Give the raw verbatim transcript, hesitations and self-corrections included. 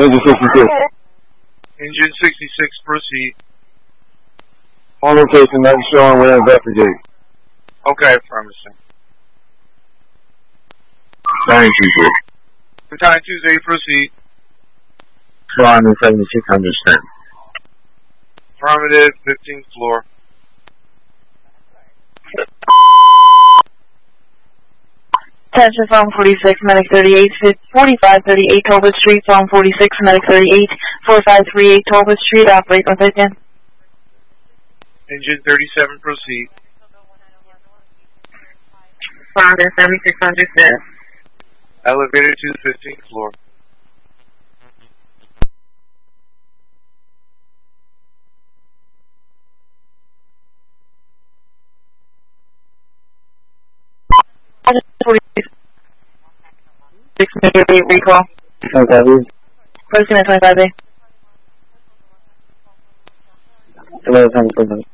Engine sixty-six. Engine sixty-six, proceed. On location, not showing, we'll investigate. Okay, affirmative. nine two zero. Battalion Tuesday, proceed. Flying in seventy-six hundred stand. Affirmative, fifteenth floor. Attention, phone forty-six, medic thirty-eight, forty-five thirty-eight Talbot Street, phone forty-six, medic thirty-eight, forty-five thirty-eight Talbot Street, operate with it again. Engine thirty-seven, proceed. Founder seventy-six hundred stand. Elevator to the fifteenth floor. forty-six, eight recall. twenty-five President twenty-five A. eleven hundred.